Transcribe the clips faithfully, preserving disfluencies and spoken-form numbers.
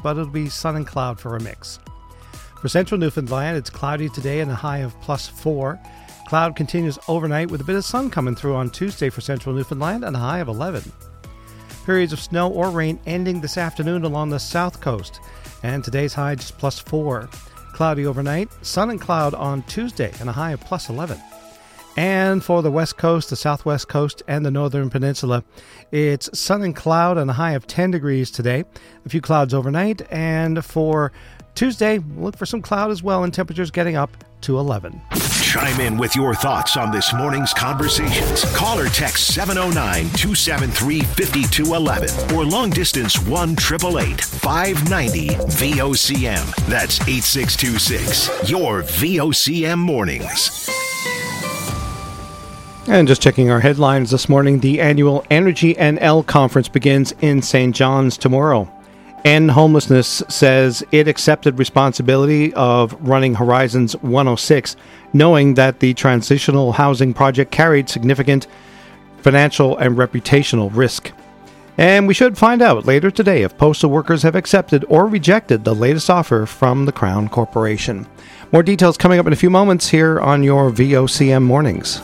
but it'll be sun and cloud for a mix. For central Newfoundland, it's cloudy today and a high of plus four. Cloud continues overnight with a bit of sun coming through on Tuesday for central Newfoundland and a high of eleven. Periods of snow or rain ending this afternoon along the south coast, and today's high just plus four. Cloudy overnight, sun and cloud on Tuesday and a high of plus eleven. And for the west coast, the southwest coast, and the northern peninsula, it's sun and cloud and a high of ten degrees today. A few clouds overnight, and for Tuesday, look for some cloud as well, and temperatures getting up to eleven. Chime in with your thoughts on this morning's conversations. Call or text seven oh nine, two seven three, five two one one or long distance one eight eight eight, five nine zero, V O C M. That's eight six two six. Your V O C M mornings. And just checking our headlines this morning, the annual Energy N L conference begins in Saint John's tomorrow. End Homelessness says it accepted responsibility of running Horizons one oh six, knowing that the transitional housing project carried significant financial and reputational risk. And we should find out later today if postal workers have accepted or rejected the latest offer from the Crown Corporation. More details coming up in a few moments here on your V O C M mornings.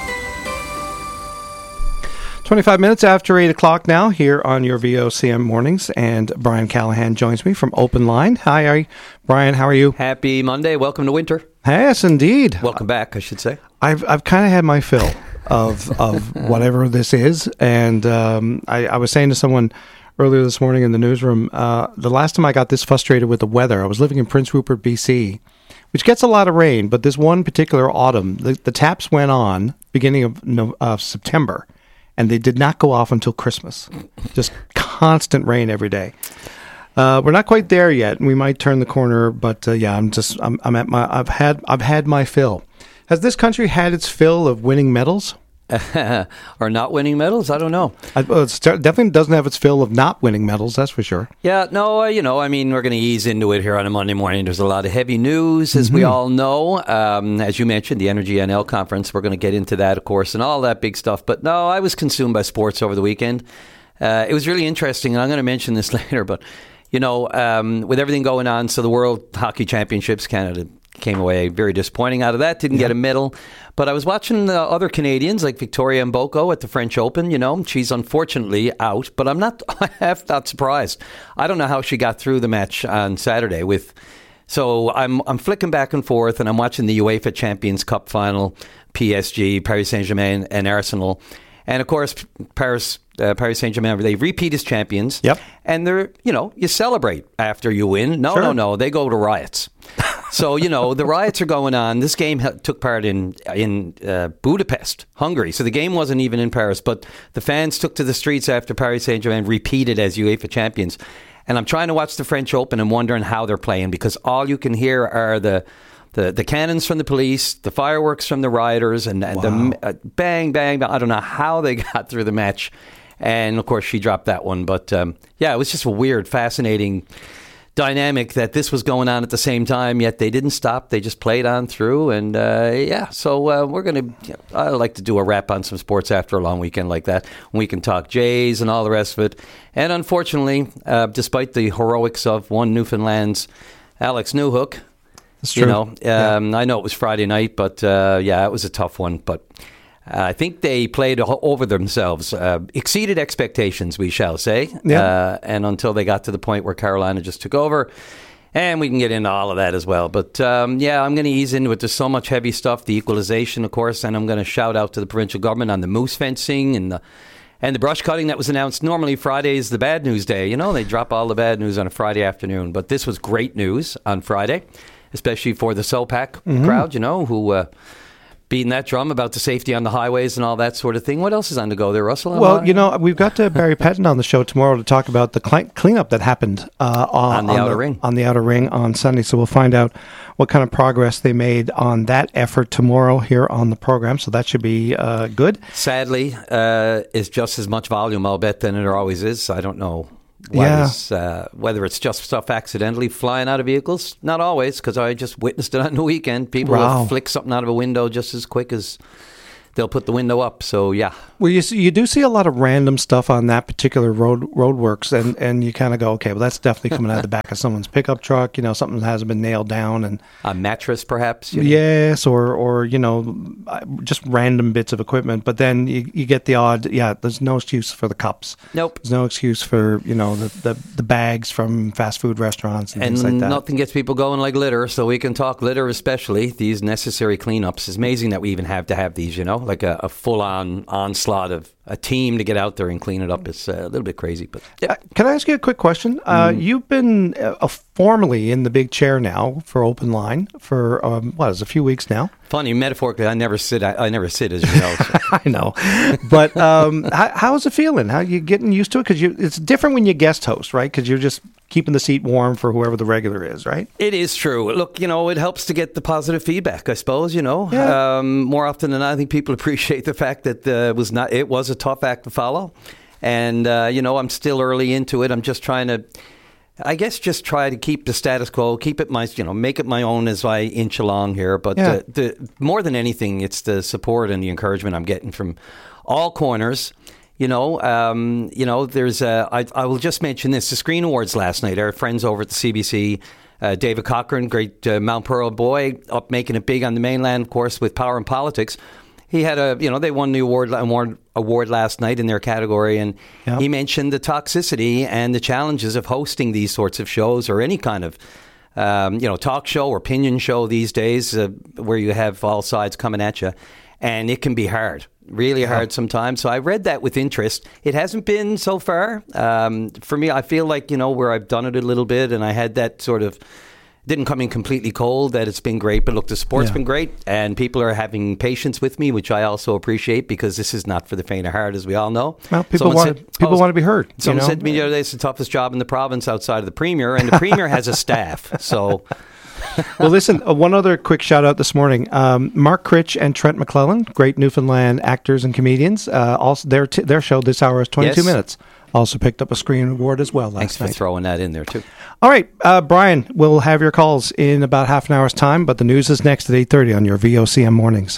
twenty-five minutes after eight o'clock now here on your V O C M mornings, and Brian Callahan joins me from Open Line. Hi, Brian. How are you? Happy Monday. Welcome to winter. Yes, indeed. Welcome back, I should say. I've I've kind of had my fill of of whatever this is, and um, I, I was saying to someone earlier this morning in the newsroom, uh, the last time I got this frustrated with the weather, I was living in Prince Rupert, B C, which gets a lot of rain, but this one particular autumn, the, the taps went on beginning of no, uh, September. And they did not go off until Christmas. Just constant rain every day. Uh, we're not quite there yet. We might turn the corner, but uh, yeah, I'm just I'm, I'm at my I've had I've had my fill. Has this country had its fill of winning medals? Or not winning medals? I don't know. I, well, it definitely doesn't have its fill of not winning medals, that's for sure. Yeah, no, uh, you know, I mean, we're going to ease into it here on a Monday morning. There's a lot of heavy news, as mm-hmm. we all know. Um, as you mentioned, the Energy N L conference, we're going to get into that, of course, and all that big stuff. But no, I was consumed by sports over the weekend. Uh, it was really interesting, and I'm going to mention this later, but, you know, um, with everything going on, so the World Hockey Championships, Canada came away very disappointing out of that, didn't yeah. get a medal. But I was watching the other Canadians like Victoria Mboko at the French Open. You know, she's unfortunately out, but I'm not half not surprised. I don't know how she got through the match on Saturday with. So I'm I'm flicking back and forth, and I'm watching the UEFA Champions Cup final, P S G, Paris Saint-Germain, and Arsenal. And of course, Paris uh, Paris Saint-Germain, they repeat as champions. Yep. And they're, you know, you celebrate after you win. No, sure. no, no. They go to riots. So, you know, the riots are going on. This game ha- took part in in uh, Budapest, Hungary. So the game wasn't even in Paris, but the fans took to the streets after Paris Saint-Germain repeated as UEFA champions. And I'm trying to watch the French Open and wondering how they're playing, because all you can hear are the the, the cannons from the police, the fireworks from the rioters, and, and wow. the uh, bang, bang, bang. I don't know how they got through the match. And, of course, she dropped that one. But, um, yeah, it was just a weird, fascinating dynamic that this was going on at the same time, yet they didn't stop. They just played on through. And, uh, yeah, so uh, we're going to, you know, I like to do a wrap on some sports after a long weekend like that. We can talk Jays and all the rest of it. And, unfortunately, uh, despite the heroics of one Newfoundland's Alex Newhook, That's true. you know, um, yeah. I know it was Friday night, but, uh, yeah, it was a tough one. But Uh, I think they played over themselves, uh, exceeded expectations, we shall say. Yeah. Uh, and until they got to the point where Carolina just took over. And we can get into all of that as well. But, um, yeah, I'm going to ease into it. There's so much heavy stuff, the equalization, of course. And I'm going to shout out to the provincial government on the moose fencing and the and the brush cutting that was announced. Normally, Friday is the bad news day. You know, they drop all the bad news on a Friday afternoon. But this was great news on Friday, especially for the SOPAC mm-hmm. crowd, you know, who Uh, beating that drum about the safety on the highways and all that sort of thing. What else is on the go there, Russell? Well, you know, we've got uh, Barry Pettin on the show tomorrow to talk about the cl- cleanup that happened uh, on, on the on outer the, ring. on the outer ring on Sunday. So we'll find out what kind of progress they made on that effort tomorrow here on the program. So that should be uh, good. Sadly, uh, is just as much volume, I'll bet, than it always is. I don't know. Why yeah. this, uh, whether it's just stuff accidentally flying out of vehicles. Not always, because I just witnessed it on the weekend. People wow. will flick something out of a window just as quick as they'll put the window up. So yeah. Well, you see, you do see a lot of random stuff on that particular road roadworks, and, and you kind of go, okay, well, that's definitely coming out of the back of someone's pickup truck. You know, something hasn't been nailed down, and a mattress, perhaps. You know? Yes, or or you know, just random bits of equipment. But then you, you get the odd. Yeah, there's no excuse for the cups. Nope. There's no excuse for you know the the, the bags from fast food restaurants and, and things like that. Nothing gets people going like litter. So we can talk litter, especially these necessary cleanups. It's amazing that we even have to have these. You know, like a, a full-on onslaught of a team to get out there and clean it up. Is uh, a little bit crazy, but yeah. Uh, can I ask you a quick question? Uh, mm. You've been uh, formally in the big chair now for Open Line for um, what is it, a few weeks now. Funny, metaphorically, I never sit. I, I never sit, as you know. So. I know, but um, how, how's it feeling? How are you getting used to it? Because it's different when you guest host, right? Because you're just keeping the seat warm for whoever the regular is, right? It is true. Look, you know, it helps to get the positive feedback, I suppose. You know, yeah. um, more often than not, I think people appreciate the fact that uh, it was not. It was a tough act to follow, and uh, you know, I'm still early into it. I'm just trying to. I guess just try to keep the status quo, keep it my, you know, make it my own as I inch along here. But yeah. the, the, more than anything, it's the support and the encouragement I'm getting from all corners. You know, um, you know, there's a, I, I will just mention this, the Screen Awards last night. Our friends over at the C B C, uh, David Cochran, great uh, Mount Pearl boy, up making it big on the mainland, of course, with Power and Politics. He had a, you know, they won the award award, award last night in their category, and yep. he mentioned the toxicity and the challenges of hosting these sorts of shows or any kind of, um, you know, talk show or opinion show these days, uh, where you have all sides coming at you, and it can be hard, really hard yeah. sometimes. So I read that with interest. It hasn't been so far um, for me. I feel like, you know, where I've done it a little bit, and I had that sort of. Didn't come in completely cold, that it's been great, but look, the sport's yeah. been great, and people are having patience with me, which I also appreciate, because this is not for the faint of heart, as we all know. Well, people someone want said, to, people oh, want to be heard. Someone you know? said to me the other day, it's the toughest job in the province outside of the Premier, and the Premier has a staff, so... Well, listen, uh, one other quick shout out this morning. Um, Mark Critch and Trent McClellan, great Newfoundland actors and comedians, uh, also their t- their show this hour is twenty-two yes. minutes. Also picked up a Screen Award as well last Thanks for night. throwing that in there, too. All right, uh, Brian, we'll have your calls in about half an hour's time, but the news is next at eight thirty on your V O C M mornings.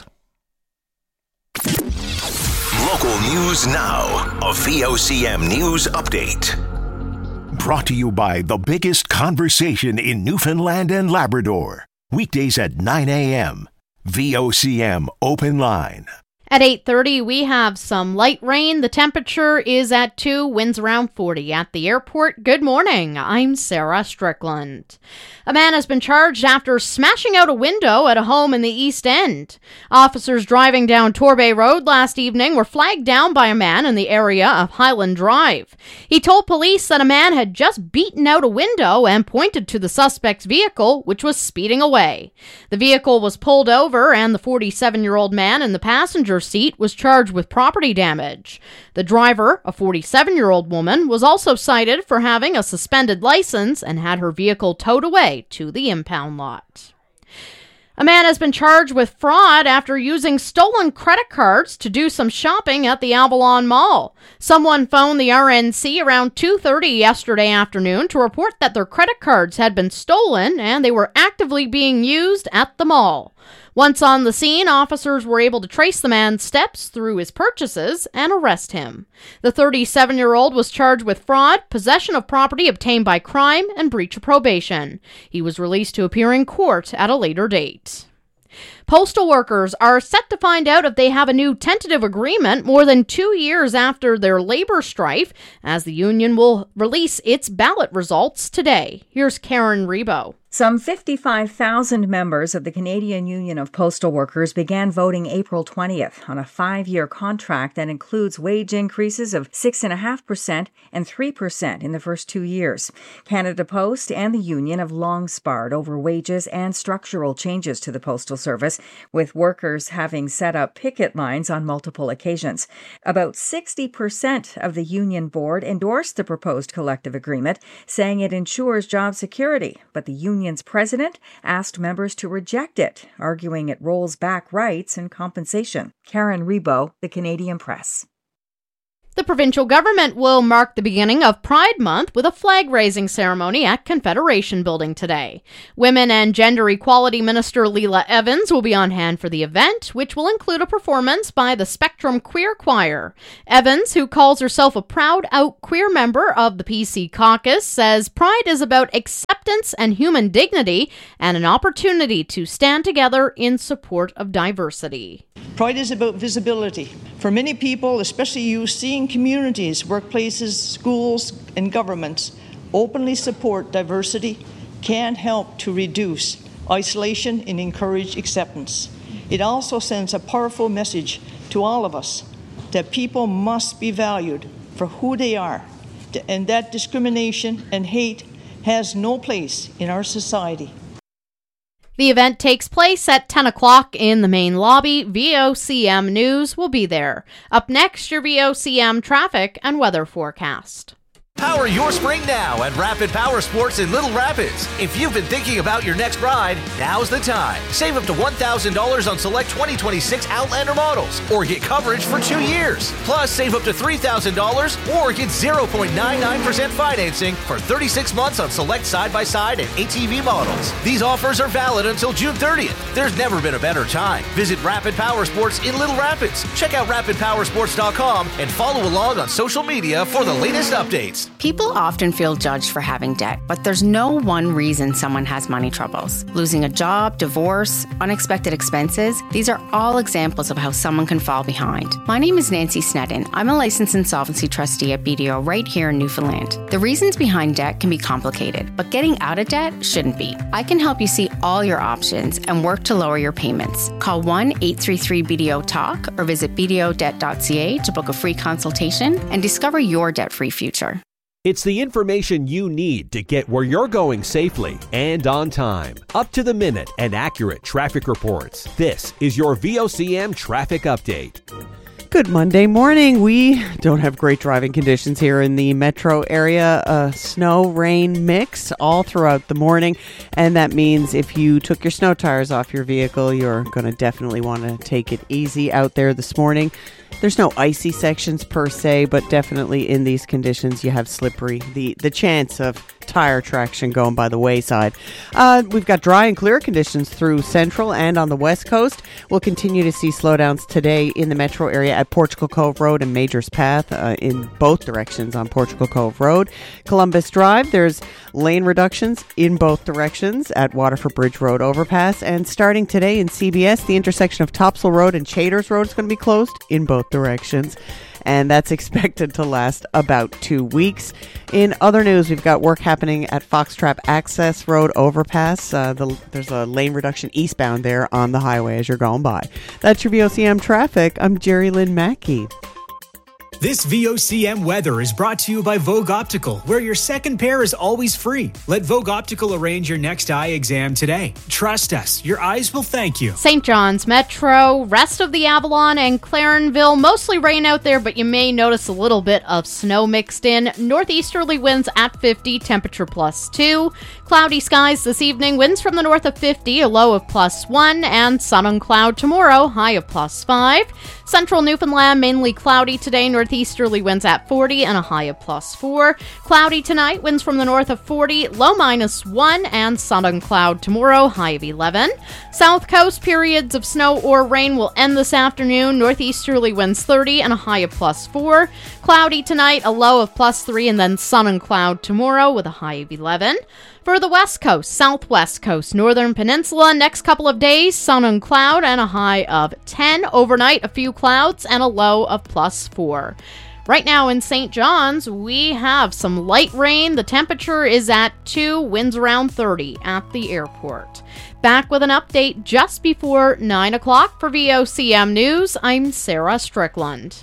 Local news now, a V O C M news update. Brought to you by the biggest conversation in Newfoundland and Labrador. Weekdays at nine a.m. V O C M Open Line. At eight thirty, we have some light rain. The temperature is at two, winds around forty. At the airport, good morning. I'm Sarah Strickland. A man has been charged after smashing out a window at a home in the East End. Officers driving down Torbay Road last evening were flagged down by a man in the area of Highland Drive. He told police that a man had just beaten out a window and pointed to the suspect's vehicle, which was speeding away. The vehicle was pulled over, and the forty-seven-year-old man in the passenger seat was charged with property damage. The driver, a forty-seven-year-old woman, was also cited for having a suspended license and had her vehicle towed away to the impound lot. A man has been charged with fraud after using stolen credit cards to do some shopping at the Avalon Mall. Someone phoned the R N C around two thirty yesterday afternoon to report that their credit cards had been stolen and they were actively being used at the mall. Once on the scene, officers were able to trace the man's steps through his purchases and arrest him. The thirty-seven-year-old was charged with fraud, possession of property obtained by crime, and breach of probation. He was released to appear in court at a later date. Postal workers are set to find out if they have a new tentative agreement more than two years after their labor strife, as the union will release its ballot results today. Here's Karen Rebo. Some fifty-five thousand members of the Canadian Union of Postal Workers began voting April twentieth on a five-year contract that includes wage increases of six point five percent and three percent in the first two years. Canada Post and the union have long sparred over wages and structural changes to the Postal Service, with workers having set up picket lines on multiple occasions. About sixty percent of the union board endorsed the proposed collective agreement, saying it ensures job security, but the union union's president asked members to reject it, arguing it rolls back rights and compensation. Karen Rebo, The Canadian Press. The provincial government will mark the beginning of Pride Month with a flag-raising ceremony at Confederation Building today. Women and Gender Equality Minister Leela Evans will be on hand for the event, which will include a performance by the Spectrum Queer Choir. Evans, who calls herself a proud out queer member of the P C caucus, says Pride is about acceptance and human dignity and an opportunity to stand together in support of diversity. Pride is about visibility. For many people, especially youth, seeing communities, workplaces, schools, and governments openly support diversity can help to reduce isolation and encourage acceptance. It also sends a powerful message to all of us that people must be valued for who they are, and that discrimination and hate has no place in our society. The event takes place at ten o'clock in the main lobby. V O C M News will be there. Up next, your V O C M traffic and weather forecast. Power your spring now at Rapid Power Sports in Little Rapids. If you've been thinking about your next ride, now's the time. Save up to one thousand dollars on select twenty twenty-six Outlander models or get coverage for two years. Plus, save up to three thousand dollars or get zero point nine nine percent financing for thirty-six months on select side-by-side and A T V models. These offers are valid until June thirtieth. There's never been a better time. Visit Rapid Power Sports in Little Rapids. Check out rapid power sports dot com and follow along on social media for the latest updates. People often feel judged for having debt, but there's no one reason someone has money troubles. Losing a job, divorce, unexpected expenses, these are all examples of how someone can fall behind. My name is Nancy Sneddon. I'm a licensed insolvency trustee at B D O right here in Newfoundland. The reasons behind debt can be complicated, but getting out of debt shouldn't be. I can help you see all your options and work to lower your payments. Call one eight three three B D O talk or visit b d o debt dot c a to book a free consultation and discover your debt-free future. It's the information you need to get where you're going safely and on time. Up to the minute and accurate traffic reports. This is your V O C M Traffic Update. Good Monday morning. We don't have great driving conditions here in the metro area. A snow rain mix all throughout the morning. And that means if you took your snow tires off your vehicle, you're going to definitely want to take it easy out there this morning. There's no icy sections per se, but definitely in these conditions you have slippery, the, the chance of tire traction going by the wayside. Uh, we've got dry and clear conditions through central and on the west coast. We'll continue to see slowdowns today in the metro area at Portugal Cove Road and Majors Path uh, in both directions on Portugal Cove Road. Columbus Drive, there's lane reductions in both directions at Waterford Bridge Road overpass. And starting today in C B S, the intersection of Topsail Road and Chaders Road is going to be closed in both directions, and that's expected to last about two weeks. In other news, we've got work happening at Foxtrap Access Road overpass. Uh, the, there's a lane reduction eastbound there on the highway as you're going by. That's your V O C M traffic. I'm Jerry Lynn Mackey. This V O C M weather is brought to you by Vogue Optical, where your second pair is always free. Let Vogue Optical arrange your next eye exam today. Trust us, your eyes will thank you. Saint John's Metro, rest of the Avalon and Clarenville, mostly rain out there, but you may notice a little bit of snow mixed in. Northeasterly winds at fifty, temperature plus two. Cloudy skies this evening, winds from the north of fifty, a low of plus one, and sun and cloud tomorrow, high of plus five. Central Newfoundland, mainly cloudy today, northeasterly winds at forty and a high of plus four. Cloudy tonight, winds from the north of forty, low minus one, and sun and cloud tomorrow, high of eleven. South coast, periods of snow or rain will end this afternoon, northeasterly winds thirty and a high of plus four. Cloudy tonight, a low of plus three, and then sun and cloud tomorrow with a high of eleven. For the west coast, southwest coast, northern peninsula, next couple of days, sun and cloud and a high of ten. Overnight, a few clouds and a low of plus four. Right now in Saint John's, we have some light rain. The temperature is at two, winds around thirty at the airport. Back with an update just before nine o'clock for V O C M News. I'm Sarah Strickland.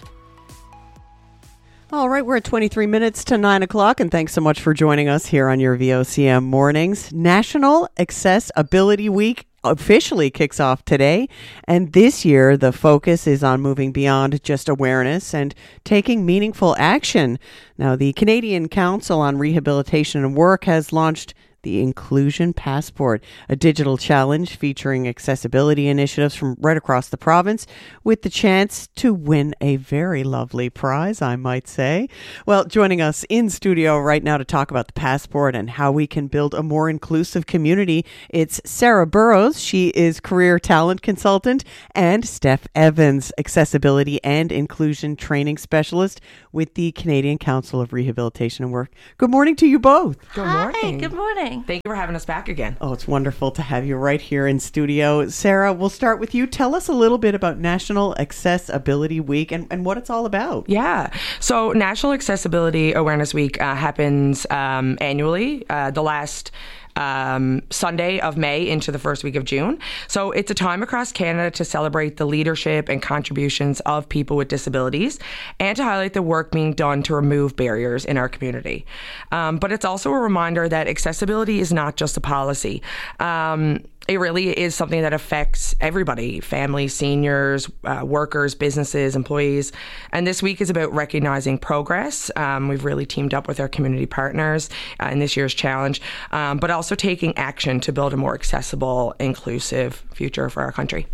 All right, we're at twenty-three minutes to nine o'clock, and thanks so much for joining us here on your V O C M mornings. National Accessibility Week officially kicks off today, and this year the focus is on moving beyond just awareness and taking meaningful action. Now, the Canadian Council on Rehabilitation and Work has launched the Inclusion Passport, a digital challenge featuring accessibility initiatives from right across the province with the chance to win a very lovely prize, I might say. Well, joining us in studio right now to talk about the passport and how we can build a more inclusive community, it's Sarah Burrows. She is career talent consultant, and Steph Evans, accessibility and inclusion training specialist with the Canadian Council of Rehabilitation and Work. Good morning to you both. Good Hi, morning. good morning. Thank you for having us back again. Oh, it's wonderful to have you right here in studio. Sarah, we'll start with you. Tell us a little bit about National Accessibility Week and, and what it's all about. Yeah. So National Accessibility Awareness Week uh, happens um, annually. Uh, the last Um, Sunday of May into the first week of June. So it's a time across Canada to celebrate the leadership and contributions of people with disabilities and to highlight the work being done to remove barriers in our community. Um, but it's also a reminder that accessibility is not just a policy. Um, It really is something that affects everybody, families, seniors, uh, workers, businesses, employees. And this week is about recognizing progress. Um, we've really teamed up with our community partners uh, in this year's challenge, um, but also taking action to build a more accessible, inclusive future for our country.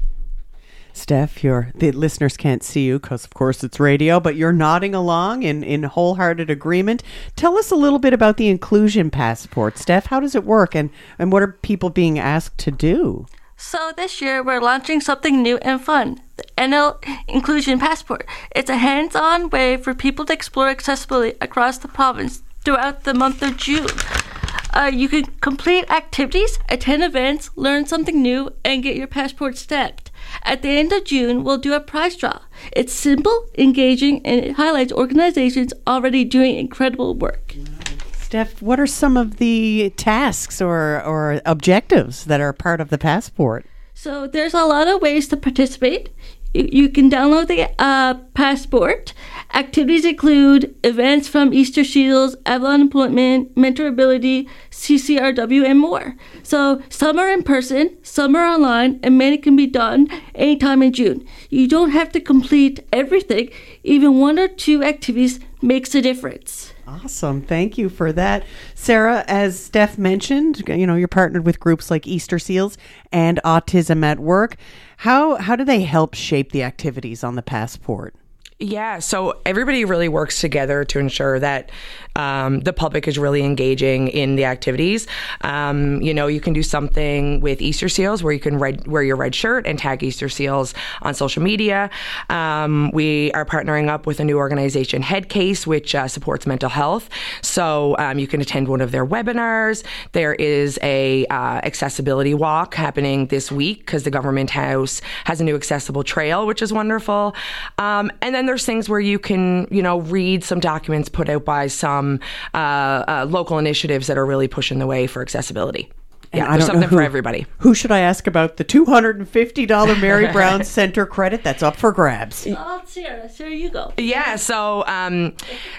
Steph, you're, the listeners can't see you because, of course, it's radio, but you're nodding along in, in wholehearted agreement. Tell us a little bit about the Inclusion Passport. Steph, how does it work, and, and what are people being asked to do? So this year we're launching something new and fun, the N L Inclusion Passport. It's a hands-on way for people to explore accessibility across the province throughout the month of June. Uh, you can complete activities, attend events, learn something new, and get your passport stamped. At the end of June, we'll do a prize draw. It's simple, engaging, and it highlights organizations already doing incredible work. Steph, what are some of the tasks or, or objectives that are part of the passport? So there's a lot of ways to participate. You, you can download the uh, passport. Activities include events from Easter Seals, Avalon Employment, Mentorability, C C R W, and more. So some are in person, some are online, and many can be done anytime in June. You don't have to complete everything. Even one or two activities makes a difference. Awesome. Thank you for that. Sarah, as Steph mentioned, you know, you're partnered with groups like Easter Seals and Autism at Work. How how do they help shape the activities on the passport? Yeah, so everybody really works together to ensure that um, the public is really engaging in the activities. Um, you know, you can do something with Easter Seals where you can red, wear your red shirt and tag Easter Seals on social media. Um, we are partnering up with a new organization, Headcase, which uh, supports mental health. So um, you can attend one of their webinars. There is a uh, accessibility walk happening this week because the Government House has a new accessible trail, which is wonderful. Um, and then there's things where you can, you know, read some documents put out by some uh, uh, local initiatives that are really pushing the way for accessibility. And yeah, I there's don't something know who, for everybody. Who should I ask about the two hundred fifty dollars Mary Brown Center credit that's up for grabs? Oh, Sarah, Sarah, you go. Yeah, so um,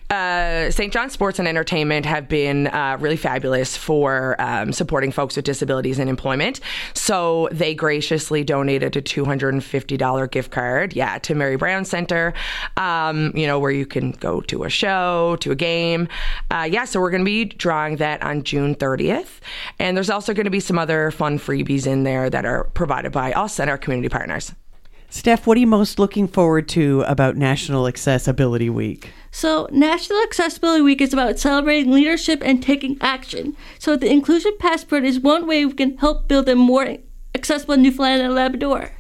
uh, Saint John Sports and Entertainment have been uh, really fabulous for um, supporting folks with disabilities in employment. So they graciously donated a two hundred fifty dollars gift card, yeah, to Mary Brown Center, um, you know, where you can go to a show, to a game. Uh, yeah, so we're going to be drawing that on June thirtieth. And there's also going to be some other fun freebies in there that are provided by us and our community partners. Steph, what are you most looking forward to about National Accessibility Week? So National Accessibility Week is about celebrating leadership and taking action. So the Inclusion Passport is one way we can help build a more accessible Newfoundland and Labrador.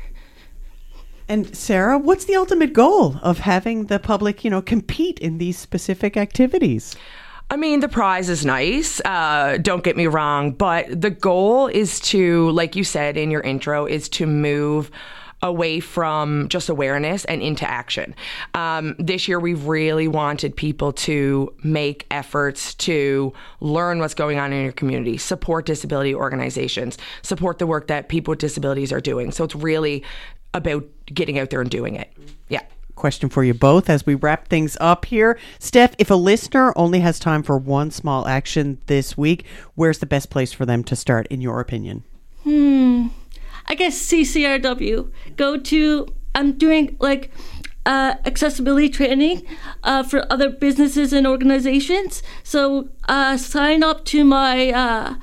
And Sarah, what's the ultimate goal of having the public, you know, compete in these specific activities? I mean, the prize is nice, uh, don't get me wrong, but the goal is to, like you said in your intro, is to move away from just awareness and into action. Um, this year, we've really wanted people to make efforts to learn what's going on in your community, support disability organizations, support the work that people with disabilities are doing. So it's really about getting out there and doing it. Yeah. Question for you both as we wrap things up here. Steph, if a listener only has time for one small action this week, where's the best place for them to start, in your opinion? Hmm. I guess C C R W. Go to, I'm doing like uh, accessibility training uh, for other businesses and organizations. So uh, sign up to my uh,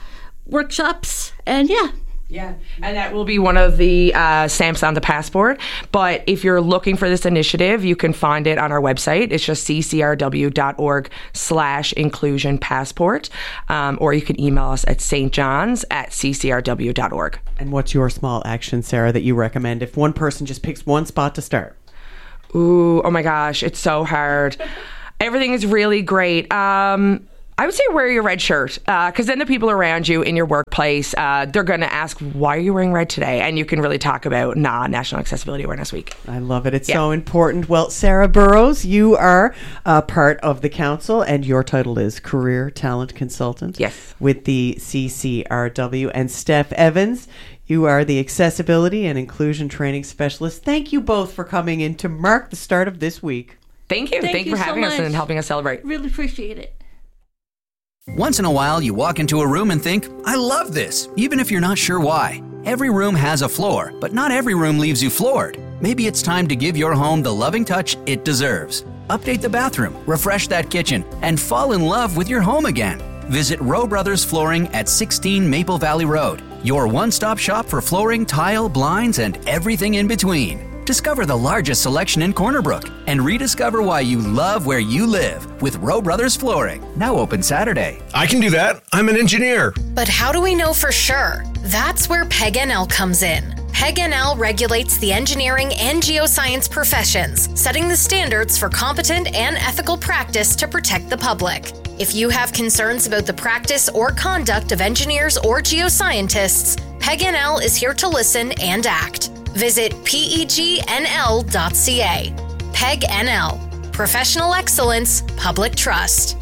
workshops, and yeah. Yeah, and that will be one of the uh, stamps on the passport. But if you're looking for this initiative, you can find it on our website. It's just ccrw.org slash inclusion passport. Um, or you can email us at stjohns at ccrw.org. And what's your small action, Sarah, that you recommend if one person just picks one spot to start? Ooh, oh my gosh, it's so hard. Everything is really great. Um... I would say wear your red shirt, because uh, then the people around you in your workplace, uh, they're going to ask, why are you wearing red today? And you can really talk about, nah, National Accessibility Awareness Week. I love it. It's yeah. so important. Well, Sarah Burrows, you are uh, part of the council, and your title is Career Talent Consultant. Yes. With the C C R W. And Steph Evans, you are the Accessibility and Inclusion Training Specialist. Thank you both for coming in to mark the start of this week. Thank you. Thank, Thank you you for so having much. us and helping us celebrate. Really appreciate it. Once in a while, you walk into a room and think, I love this, even if you're not sure why. Every room has a floor, but not every room leaves you floored. Maybe it's time to give your home the loving touch it deserves. Update the bathroom, refresh that kitchen, and fall in love with your home again. Visit Rowe Brothers Flooring at sixteen Maple Valley Road, your one-stop shop for flooring, tile, blinds, and everything in between. Discover the largest selection in Corner Brook and rediscover why you love where you live with Rowe Brothers Flooring. Now open Saturday. I can do that. I'm an engineer. But how do we know for sure? That's where P E G N L comes in. P E G N L regulates the engineering and geoscience professions, setting the standards for competent and ethical practice to protect the public. If you have concerns about the practice or conduct of engineers or geoscientists, P E G N L is here to listen and act. Visit P E G N L dot C A. P E G N L. Professional excellence, public trust.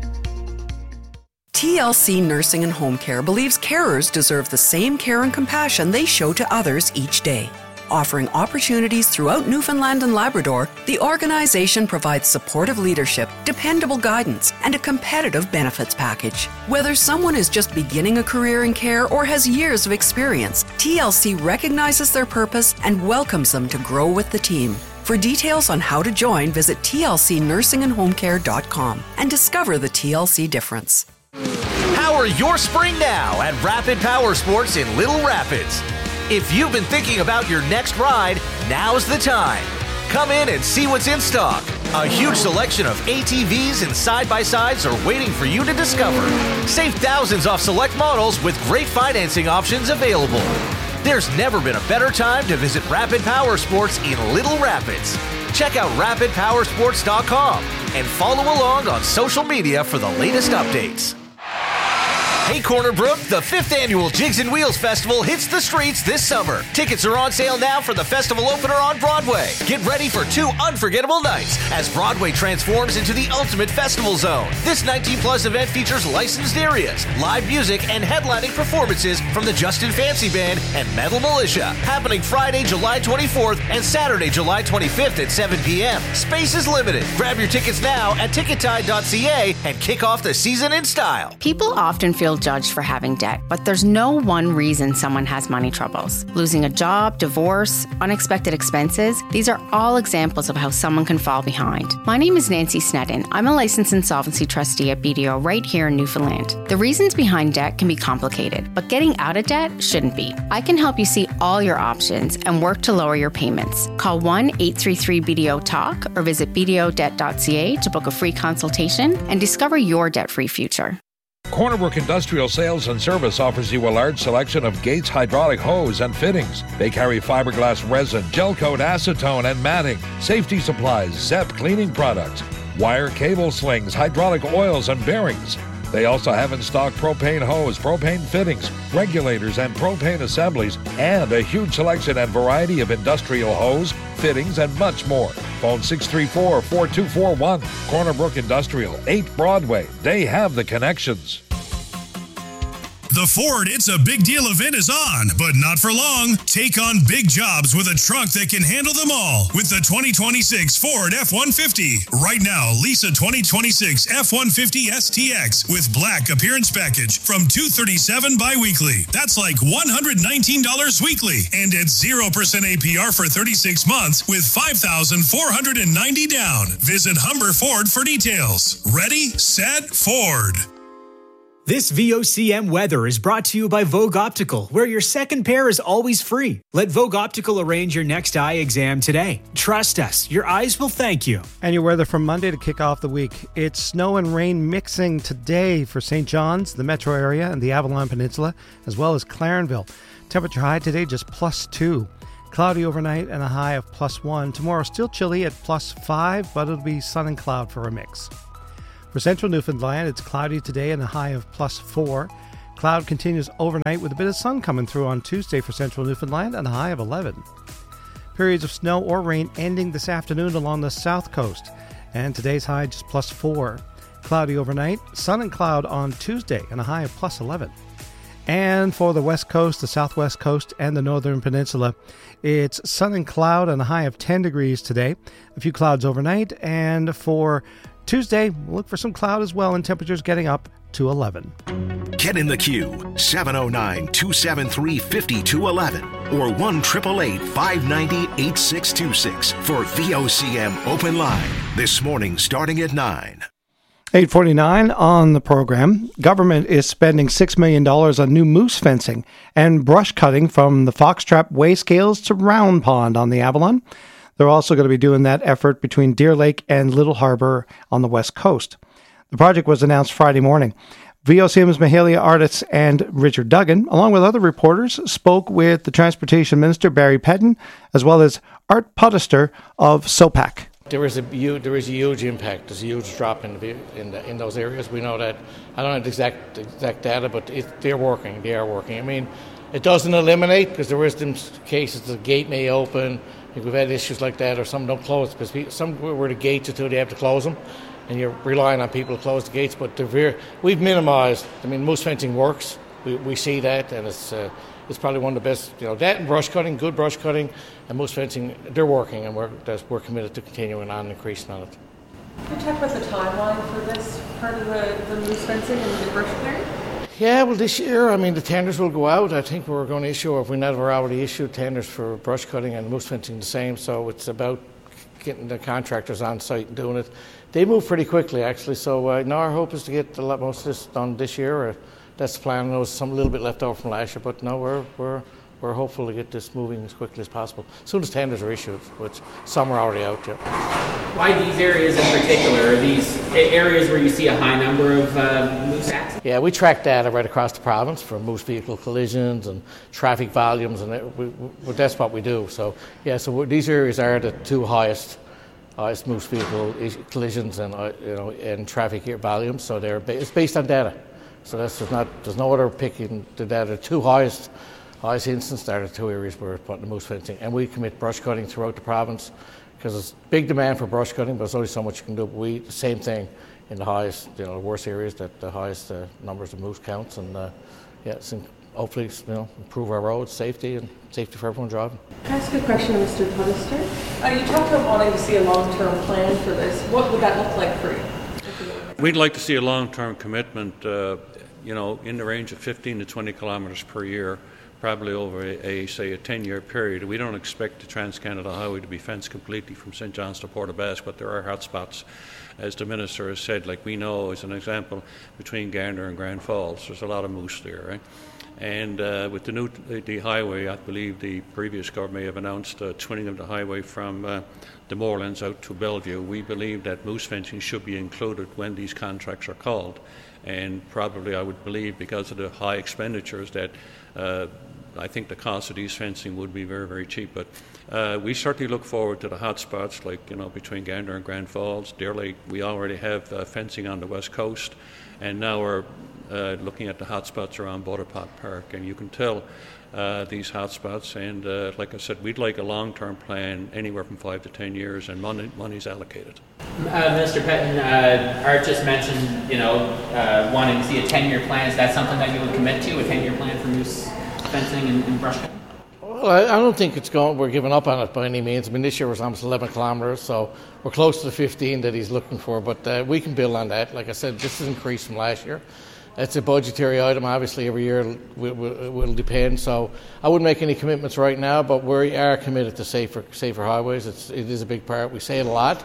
T L C Nursing and Home Care believes carers deserve the same care and compassion they show to others each day. Offering opportunities throughout Newfoundland and Labrador, the organization provides supportive leadership, dependable guidance, and a competitive benefits package. Whether someone is just beginning a career in care or has years of experience, T L C recognizes their purpose and welcomes them to grow with the team. For details on how to join, visit T L C nursing and home care dot com and discover the T L C difference. Power your spring now at Rapid Power Sports in Little Rapids. If you've been thinking about your next ride, now's the time. Come in and see what's in stock. A huge selection of A T Vs and side-by-sides are waiting for you to discover. Save thousands off select models with great financing options available. There's never been a better time to visit Rapid Power Sports in Little Rapids. Check out rapid power sports dot com and follow along on social media for the latest updates. Hey Corner Brook, the fifth annual Jigs and Wheels Festival hits the streets this summer. Tickets are on sale now for the festival opener on Broadway. Get ready for two unforgettable nights as Broadway transforms into the ultimate festival zone. This nineteen plus event features licensed areas, live music, and headlining performances from the Justin Fancy Band and Metal Militia. Happening Friday, July twenty-fourth and Saturday, July twenty-fifth at seven p.m. Space is limited. Grab your tickets now at ticket tide dot c a and kick off the season in style. People often feel judged for having debt, but there's no one reason someone has money troubles. Losing a job, divorce, unexpected expenses, these are all examples of how someone can fall behind. My name is Nancy Sneddon. I'm a licensed insolvency trustee at B D O right here in Newfoundland. The reasons behind debt can be complicated, but getting out of debt shouldn't be. I can help you see all your options and work to lower your payments. Call one eight three three B D O talk or visit b d o debt dot c a to book a free consultation and discover your debt-free future. Corner Brook Industrial Sales and Service offers you a large selection of Gates hydraulic hose and fittings. They carry fiberglass resin, gel coat, acetone, and matting, safety supplies, Zep cleaning products, wire cable slings, hydraulic oils, and bearings. They also have in stock propane hose, propane fittings, regulators, and propane assemblies, and a huge selection and variety of industrial hose, fittings, and much more. Phone six three four, four two four one. Corner Brook Industrial, eight Broadway. They have the connections. The Ford It's a Big Deal event is on, but not for long. Take on big jobs with a truck that can handle them all with the twenty twenty-six Ford F one fifty. Right now, lease a twenty twenty-six F one fifty S T X with black appearance package from two hundred thirty-seven dollars biweekly. That's like one hundred nineteen dollars weekly. And at zero percent A P R for thirty-six months with five thousand four hundred ninety dollars down. Visit Humber Ford for details. Ready, set, Ford. This V O C M weather is brought to you by Vogue Optical, where your second pair is always free. Let Vogue Optical arrange your next eye exam today. Trust us, your eyes will thank you. And your weather from Monday to kick off the week. It's snow and rain mixing today for Saint John's, the metro area, and the Avalon Peninsula, as well as Clarenville. Temperature high today just plus two. Cloudy overnight and a high of plus one. Tomorrow still chilly at plus five, but it'll be sun and cloud for a mix. For central Newfoundland, it's cloudy today and a high of plus four. Cloud continues overnight with a bit of sun coming through on Tuesday for central Newfoundland and a high of eleven. Periods of snow or rain ending this afternoon along the south coast. And today's high just plus four. Cloudy overnight, sun and cloud on Tuesday and a high of plus eleven. And for the west coast, the southwest coast, and the northern peninsula, it's sun and cloud and a high of ten degrees today. A few clouds overnight. And for Tuesday, look for some cloud as well, and temperatures getting up to eleven. Get in the queue, seven oh nine, two seven three, five two one one or one eight eight eight, five nine zero, eight six two six for V O C M Open Line. This morning starting at nine. eight forty-nine on the program. Government is spending six million dollars on new moose fencing and brush cutting from the Foxtrap Way Scales to Round Pond on the Avalon. They're also going to be doing that effort between Deer Lake and Little Harbor on the west coast. The project was announced Friday morning. V O C M's Mahalia Artist and Richard Duggan, along with other reporters, spoke with the Transportation Minister, Barry Pettin, as well as Art Podester of SOPAC. There is a huge, there is a huge impact. There's a huge drop in the, in, the, in those areas. We know that. I don't have the exact exact data, but it, they're working. They are working. I mean, it doesn't eliminate, because there is some cases the gate may open. We've had issues like that, or some don't close because some where the gates are too, they have to close them, and you're relying on people to close the gates. But they're very, we've minimised. I mean, moose fencing works. We we see that, and it's uh, it's probably one of the best. You know, that and brush cutting, good brush cutting, and moose fencing, they're working, and we're that's, we're committed to continuing on and increasing on it. Can you talk about the timeline for this part of the, the moose fencing and the brush clearing? Yeah, well, this year, I mean, the tenders will go out. I think we're going to issue, or if we never already issued tenders for brush cutting and moose fencing the same. So it's about getting the contractors on site and doing it. They move pretty quickly, actually. So uh, now our hope is to get a lot most of this done this year. Or that's the plan. There was some a little bit left over from last year, but no, we're we're we're hopeful to get this moving as quickly as possible. As soon as tenders are issued, which some are already out yet. Why these areas in particular? Are these areas where you see a high number of uh, moose accidents? Yeah, we track data right across the province for moose vehicle collisions and traffic volumes, and it, we, we, that's what we do. So, yeah, so these areas are the two highest, highest moose vehicle collisions and uh, you know and traffic volumes. So they're it's based on data. So that's there's not there's no other picking the data. The two highest. Highest instance are the two areas where we're putting the moose fencing, and we commit brush cutting throughout the province because there's big demand for brush cutting, but there's only so much you can do. We the same thing in the highest, you know, the worst areas, that the highest uh, numbers of moose counts, and uh, yeah, it's in, hopefully, you know, improve our roads, safety, and safety for everyone driving. Can I ask a question, Mister Podester? Uh, you talked about wanting to see a long-term plan for this. What would that look like for you? We'd like to see a long-term commitment, uh, you know, in the range of fifteen to twenty kilometres per year. Probably over a, a, say, a ten-year period. We don't expect the Trans-Canada Highway to be fenced completely from Saint John's to Port aux Basques, but there are hotspots, as the Minister has said. Like we know, as an example, between Garner and Grand Falls, there's a lot of moose there, right? And uh, with the new the, the highway, I believe the previous government may have announced uh, twinning of the highway from uh, the Moorlands out to Bellevue. We believe that moose fencing should be included when these contracts are called. And probably I would believe, because of the high expenditures, that uh, I think the cost of these fencing would be very, very cheap. But uh, we certainly look forward to the hot spots, like, you know, between Gander and Grand Falls, Deer Lake. We already have uh, fencing on the west coast, and now we're uh, looking at the hot spots around Butterpot Park. And you can tell uh, these hot spots, and uh, like I said, we'd like a long-term plan, anywhere from five to ten years, and money money's allocated. Uh, Mister Pettin, uh, Art just mentioned, you know, uh, wanting to see a ten-year plan. Is that something that you would commit to, a ten-year plan for moose fencing and, and brush cutting? Well, I, I don't think it's going. We're giving up on it by any means. I mean, this year was almost eleven kilometres, so we're close to the fifteen that he's looking for. But uh, we can build on that. Like I said, this is increased from last year. It's a budgetary item. Obviously, every year will, will, will depend. So I wouldn't make any commitments right now, but we are committed to safer, safer highways. It's, it is a big part. We say it a lot,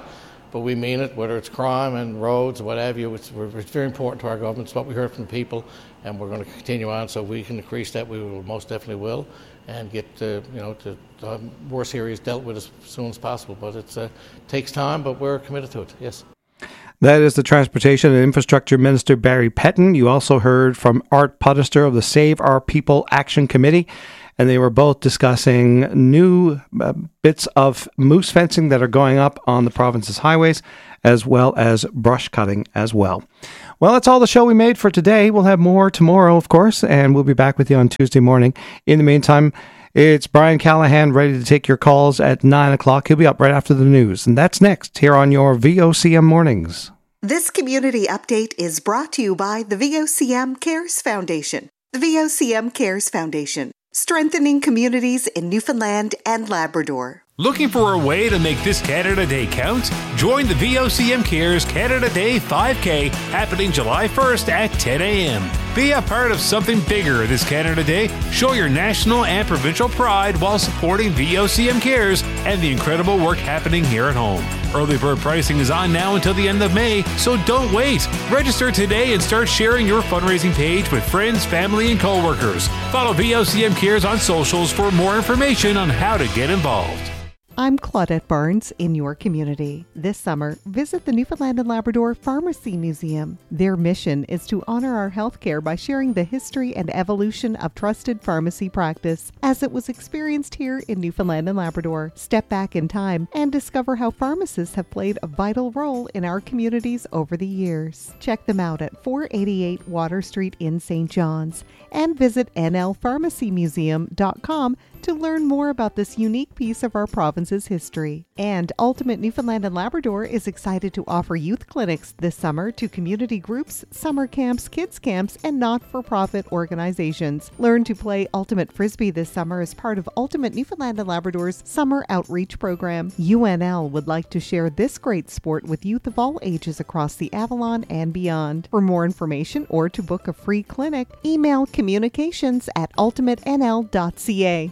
but we mean it, whether it's crime and roads or whatever. It's, it's very important to our government. It's what we heard from the people, and we're going to continue on. So we can increase that. We will most definitely will, and get uh, you know to uh, worse areas dealt with as soon as possible. But it uh, takes time, but we're committed to it. Yes. That is the Transportation and Infrastructure Minister, Barry Pettin. You also heard from Art Pottester of the Save Our People Action Committee, and they were both discussing new uh, bits of moose fencing that are going up on the province's highways, as well as brush cutting as well. Well, that's all the show we made for today. We'll have more tomorrow, of course, and we'll be back with you on Tuesday morning. In the meantime, it's Brian Callahan ready to take your calls at nine o'clock. He'll be up right after the news. And that's next here on your V O C M Mornings. This community update is brought to you by the V O C M Cares Foundation. The V O C M Cares Foundation, strengthening communities in Newfoundland and Labrador. Looking for a way to make this Canada Day count? Join the V O C M Cares Canada Day five K happening July first at ten a.m. Be a part of something bigger this Canada Day. Show your national and provincial pride while supporting V O C M Cares and the incredible work happening here at home. Early bird pricing is on now until the end of May, so don't wait. Register today and start sharing your fundraising page with friends, family, and coworkers. Follow V O C M Cares on socials for more information on how to get involved. I'm Claudette Barnes in your community. This summer, visit the Newfoundland and Labrador Pharmacy Museum. Their mission is to honor our healthcare by sharing the history and evolution of trusted pharmacy practice as it was experienced here in Newfoundland and Labrador. Step back in time and discover how pharmacists have played a vital role in our communities over the years. Check them out at four eighty-eight Water Street in Saint John's and visit N L pharmacy museum dot com to learn more about this unique piece of our province's history. And Ultimate Newfoundland and Labrador is excited to offer youth clinics this summer to community groups, summer camps, kids camps, and not-for-profit organizations. Learn to play Ultimate Frisbee this summer as part of Ultimate Newfoundland and Labrador's Summer Outreach Program. U N L would like to share this great sport with youth of all ages across the Avalon and beyond. For more information or to book a free clinic, email communications at ultimate n l dot c a.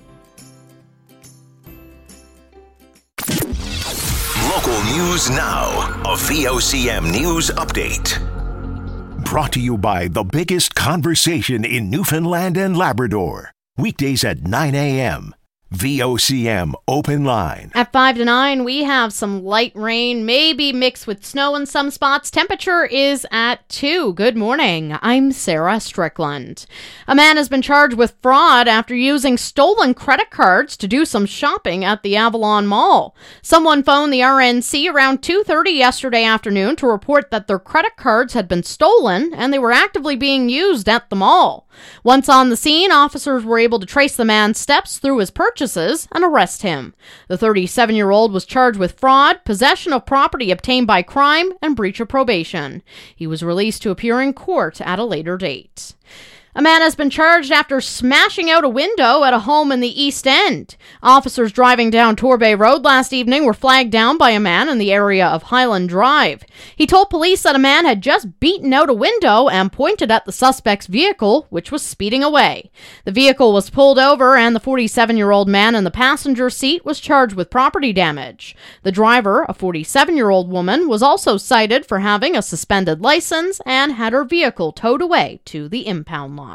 Local news now. A V O C M News Update. Brought to you by the biggest conversation in Newfoundland and Labrador. Weekdays at nine a.m. V O C M Open Line. At five to nine, we have some light rain, maybe mixed with snow in some spots. Temperature is at two. Good morning. I'm Sarah Strickland. A man has been charged with fraud after using stolen credit cards to do some shopping at the Avalon Mall. Someone phoned the R N C around two thirty yesterday afternoon to report that their credit cards had been stolen and they were actively being used at the mall. Once on the scene, officers were able to trace the man's steps through his purchases and arrest him. The thirty-seven-year-old was charged with fraud, possession of property obtained by crime, and breach of probation. He was released to appear in court at a later date. A man has been charged after smashing out a window at a home in the East End. Officers driving down Torbay Road last evening were flagged down by a man in the area of Highland Drive. He told police that a man had just beaten out a window and pointed at the suspect's vehicle, which was speeding away. The vehicle was pulled over and the forty-seven-year-old man in the passenger seat was charged with property damage. The driver, a forty-seven-year-old woman, was also cited for having a suspended license and had her vehicle towed away to the impound lot.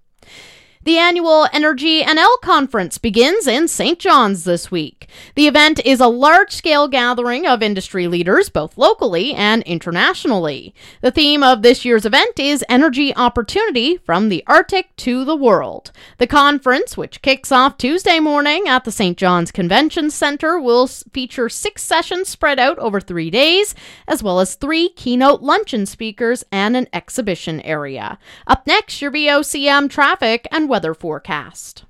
The annual Energy N L conference begins in Saint John's this week. The event is a large-scale gathering of industry leaders, both locally and internationally. The theme of this year's event is Energy Opportunity from the Arctic to the World. The conference, which kicks off Tuesday morning at the Saint John's Convention Centre, will feature six sessions spread out over three days, as well as three keynote luncheon speakers and an exhibition area. Up next, your V O C M traffic and weather forecast.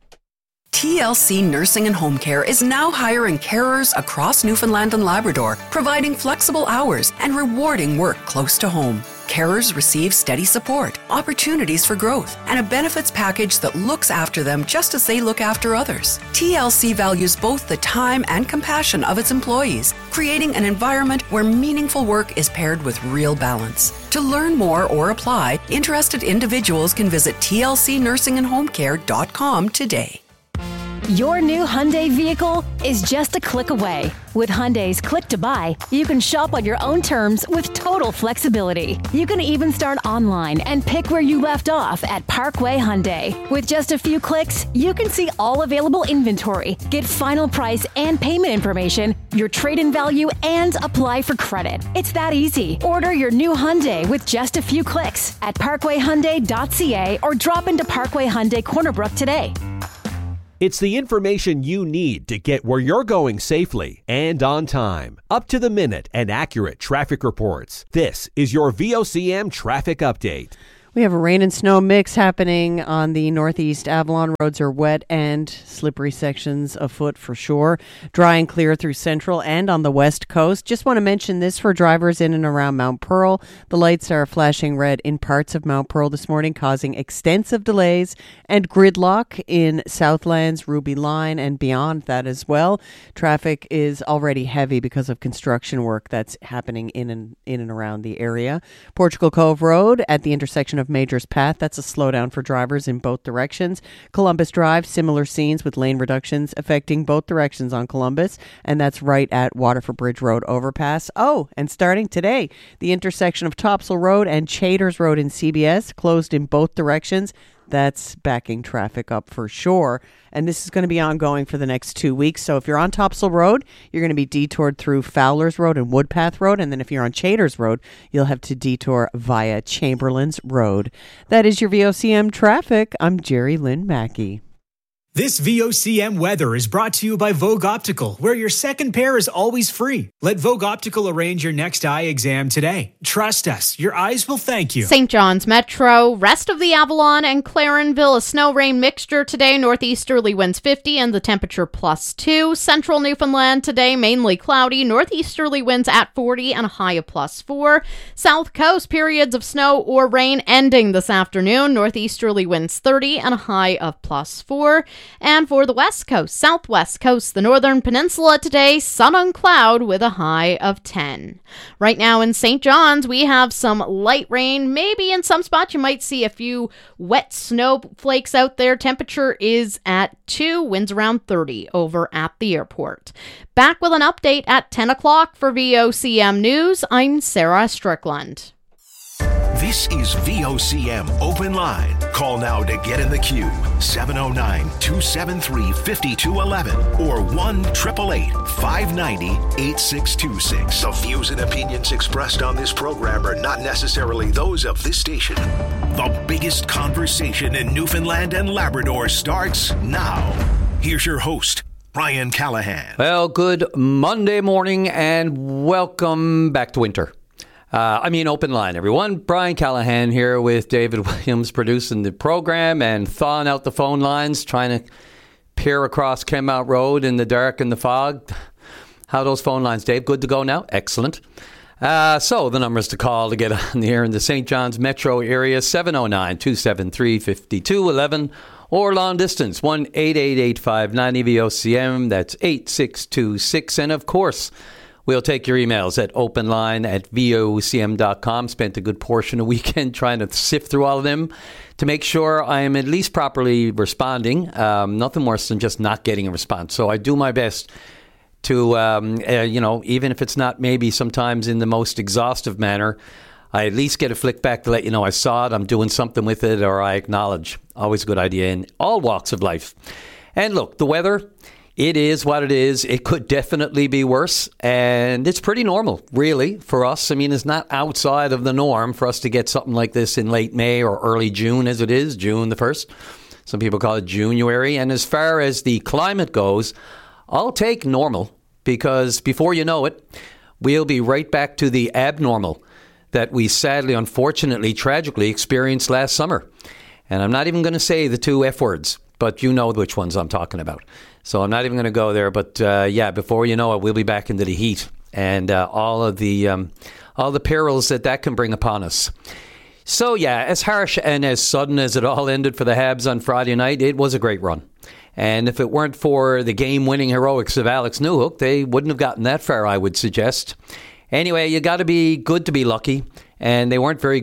T L C Nursing and Home Care is now hiring carers across Newfoundland and Labrador, providing flexible hours and rewarding work close to home. Carers receive steady support, opportunities for growth, and a benefits package that looks after them just as they look after others. T L C values both the time and compassion of its employees, creating an environment where meaningful work is paired with real balance. To learn more or apply, interested individuals can visit T L C nursing and home care dot com today. Your new Hyundai vehicle is just a click away. With Hyundai's Click to Buy, you can shop on your own terms with total flexibility. You can even start online and pick where you left off at Parkway Hyundai. With just a few clicks, you can see all available inventory, get final price and payment information, your trade-in value, and apply for credit. It's that easy. Order your new Hyundai with just a few clicks at parkway hyundai dot c a or drop into Parkway Hyundai Corner Brook today. It's the information you need to get where you're going safely and on time. Up to the minute and accurate traffic reports. This is your V O C M traffic update. We have a rain and snow mix happening on the northeast Avalon. Roads are wet and slippery sections afoot for sure. Dry and clear through central and on the west coast. Just want to mention this for drivers in and around Mount Pearl. The lights are flashing red in parts of Mount Pearl this morning, causing extensive delays and gridlock in Southlands, Ruby Line, and beyond that as well. Traffic is already heavy because of construction work that's happening in and in and around the area. Portugal Cove Road at the intersection of Major's Path. That's a slowdown for drivers in both directions. Columbus Drive, similar scenes with lane reductions affecting both directions on Columbus, and that's right at Waterford Bridge Road overpass. Oh, and starting today, the intersection of Topsail Road and Chaders Road in C B S closed in both directions. That's backing traffic up for sure. And this is going to be ongoing for the next two weeks. So if you're on Topsail Road, you're going to be detoured through Fowler's Road and Woodpath Road. And then if you're on Chaders Road, you'll have to detour via Chamberlain's Road. That is your V O C M traffic. I'm Jerry Lynn Mackey. This V O C M weather is brought to you by Vogue Optical, where your second pair is always free. Let Vogue Optical arrange your next eye exam today. Trust us, your eyes will thank you. Saint John's Metro, rest of the Avalon and Clarenville, a snow-rain mixture today. Northeasterly winds fifty and the temperature plus two. Central Newfoundland today, mainly cloudy. Northeasterly winds at forty and a high of plus four. South Coast, periods of snow or rain ending this afternoon. Northeasterly winds thirty and a high of plus four. And for the West Coast, Southwest Coast, the Northern Peninsula today, sun on cloud with a high of ten. Right now in Saint John's, we have some light rain. Maybe in some spots you might see a few wet snowflakes out there. Temperature is at two, winds around thirty over at the airport. Back with an update at ten o'clock for V O C M News. I'm Sarah Strickland. This is V O C M Open Line. Call now to get in the queue. seven oh nine, two seven three, five two one one or one eight eight eight, five nine zero, eight six two six. The views and opinions expressed on this program are not necessarily those of this station. The biggest conversation in Newfoundland and Labrador starts now. Here's your host, Brian Callahan. Well, good Monday morning and welcome back to winter. Uh, I mean, open line, everyone. Brian Callahan here with David Williams producing the program and thawing out the phone lines, trying to peer across Kenmount Road in the dark and the fog. How are those phone lines, Dave? Good to go now? Excellent. Uh, so the numbers to call to get on the air in the Saint John's metro area, seven oh nine, two seven three, five two one one or long distance, one eight eight eight, five nine zero, V O C M. That's eight six two six. And of course, we'll take your emails at openline at V O C M dot com. Spent a good portion of the weekend trying to sift through all of them to make sure I am at least properly responding. Um, nothing worse than just not getting a response. So I do my best to, um, uh, you know, even if it's not maybe sometimes in the most exhaustive manner, I at least get a flick back to let you know I saw it, I'm doing something with it, or I acknowledge. Always a good idea in all walks of life. And look, the weather, it is what it is. It could definitely be worse, and it's pretty normal, really, for us. I mean, it's not outside of the norm for us to get something like this in late May or early June, as it is, June the first. Some people call it January. And as far as the climate goes, I'll take normal, because before you know it, we'll be right back to the abnormal that we sadly, unfortunately, tragically experienced last summer. And I'm not even going to say the two F words, but you know which ones I'm talking about. So I'm not even going to go there. But uh, yeah, before you know it, we'll be back into the heat and uh, all of the um, all the perils that that can bring upon us. So yeah, as harsh and as sudden as it all ended for the Habs on Friday night, it was a great run. And if it weren't for the game-winning heroics of Alex Newhook, they wouldn't have gotten that far, I would suggest. Anyway, you got to be good to be lucky, and they weren't very good.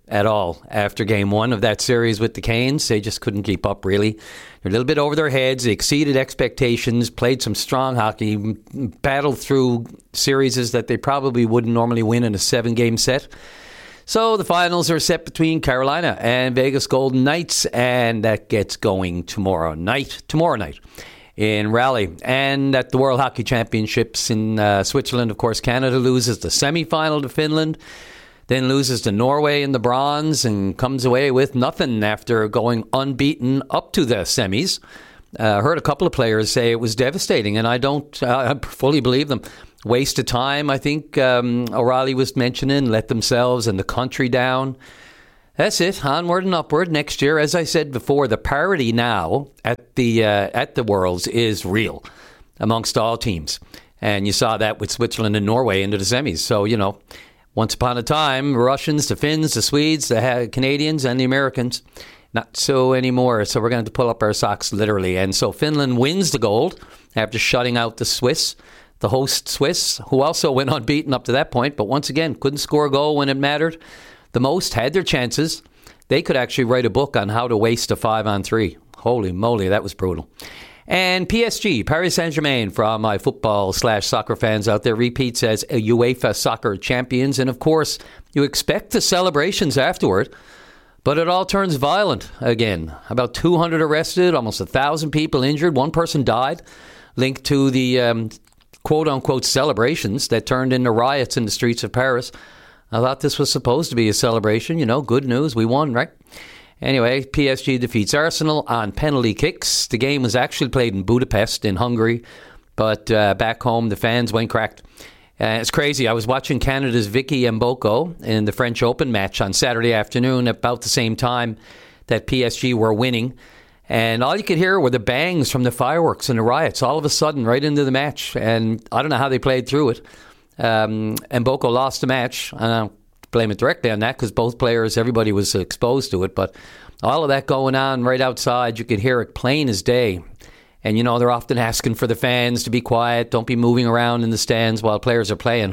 at all after game one of that series with the Canes. They just couldn't keep up, really. They're a little bit over their heads. They exceeded expectations, played some strong hockey, battled through series that they probably wouldn't normally win in a seven-game set. So the finals are set between Carolina and Vegas Golden Knights, and that gets going tomorrow night. Tomorrow night. in Raleigh. And at the World Hockey Championships in uh, Switzerland, of course, Canada loses the semi-final to Finland, then loses to Norway in the bronze and comes away with nothing after going unbeaten up to the semis. I uh, heard a couple of players say it was devastating, and I don't uh, I fully believe them. Waste of time, I think um, O'Reilly was mentioning, let themselves and the country down. That's it, onward and upward. Next year, as I said before, the parity now at the uh, at the Worlds is real amongst all teams. And you saw that with Switzerland and Norway into the semis. So, you know, once upon a time, the Russians, the Finns, the Swedes, the Canadians, and the Americans, not so anymore. So we're going to pull up our socks literally. And so Finland wins the gold after shutting out the Swiss, the host Swiss, who also went unbeaten up to that point. But once again, couldn't score a goal when it mattered the most, had their chances. They could actually write a book on how to waste a five on three. Holy moly, that was brutal. And P S G, Paris Saint-Germain, for all my football slash soccer fans out there, repeats as a UEFA soccer champions. And of course, you expect the celebrations afterward, but it all turns violent again. About two hundred arrested, almost one thousand people injured. One person died, linked to the um, quote-unquote celebrations that turned into riots in the streets of Paris. I thought this was supposed to be a celebration. You know, good news. We won, right? Anyway, P S G defeats Arsenal on penalty kicks. The game was actually played in Budapest in Hungary, but uh, back home the fans went cracked. Uh, it's crazy. I was watching Canada's Vicky Mboko in the French Open match on Saturday afternoon about the same time that P S G were winning. And all you could hear were the bangs from the fireworks and the riots all of a sudden right into the match. And I don't know how they played through it. Um, Mboko lost the match. I don't blame it directly on that because both players, everybody was exposed to it. But all of that going on right outside, you could hear it plain as day. And, you know, they're often asking for the fans to be quiet, don't be moving around in the stands while players are playing.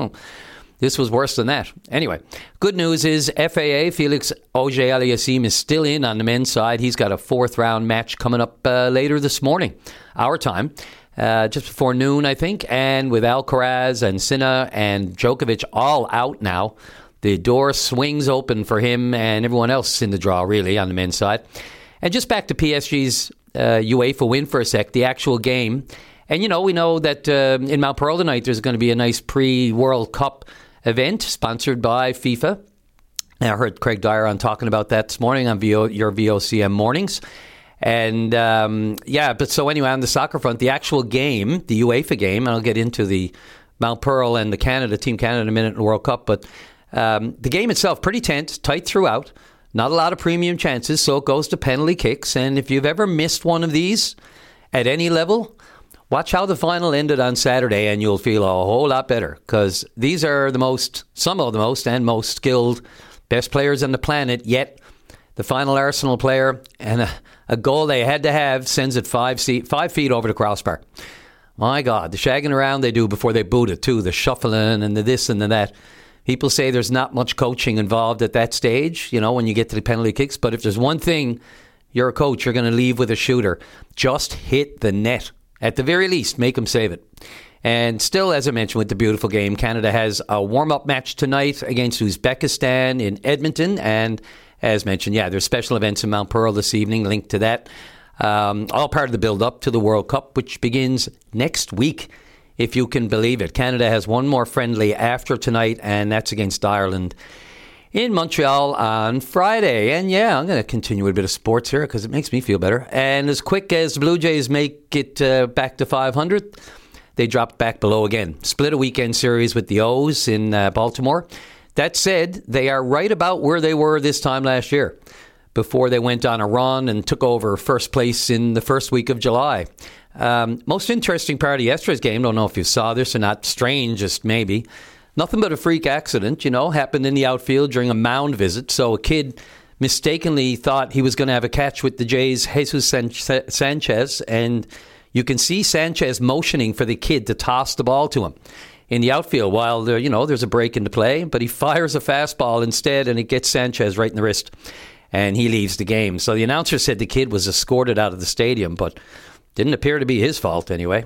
This was worse than that. Anyway, good news is F A A, Felix Auger-Aliassime, is still in on the men's side. He's got a fourth round match coming up uh, later this morning, our time. Uh, just before noon, I think. And with Alcaraz and Sinner and Djokovic all out now, the door swings open for him and everyone else in the draw, really, on the men's side. And just back to P S G's uh, UEFA win for a sec, the actual game. And, you know, we know that uh, in Mount Pearl tonight, there's going to be a nice pre-World Cup event sponsored by FIFA. I heard Craig Dyer on talking about that this morning on v o, your V O C M mornings. And, um, yeah, but so anyway, on the soccer front, the actual game, the UEFA game, and I'll get into the Mount Pearl and the Canada, Team Canada in a minute in the World Cup, but um, the game itself, pretty tense, tight throughout, not a lot of premium chances, so it goes to penalty kicks. And if you've ever missed one of these at any level, watch how the final ended on Saturday and you'll feel a whole lot better because these are the most, some of the most and most skilled, best players on the planet, yet the final Arsenal player and a, a goal they had to have sends it five, seat, five feet over the crossbar. My God, the shagging around they do before they boot it too, the shuffling and the this and the that. People say there's not much coaching involved at that stage, you know, when you get to the penalty kicks. But if there's one thing, you're a coach, you're going to leave with a shooter. Just hit the net. At the very least, make them save it. And still, as I mentioned, with the beautiful game, Canada has a warm-up match tonight against Uzbekistan in Edmonton. And as mentioned, yeah, there's special events in Mount Pearl this evening linked to that. Um, all part of the build-up to the World Cup, which begins next week, if you can believe it. Canada has one more friendly after tonight, and that's against Ireland in Montreal on Friday. And yeah, I'm going to continue with a bit of sports here because it makes me feel better. And as quick as the Blue Jays make it uh, back to five hundred, they dropped back below again. Split a weekend series with the O's in uh, Baltimore. That said, they are right about where they were this time last year before they went on a run and took over first place in the first week of July. Um, most interesting part of yesterday's game, don't know if you saw this or not, strangest maybe, nothing but a freak accident, you know, happened in the outfield during a mound visit. So a kid mistakenly thought he was going to have a catch with the Jays' Jesus San- Sanchez, and you can see Sanchez motioning for the kid to toss the ball to him. in the outfield while there, you know, there's a break into play, but he fires a fastball instead, and it gets Sanchez right in the wrist, and he leaves the game. So the announcer said the kid was escorted out of the stadium, but didn't appear to be his fault anyway.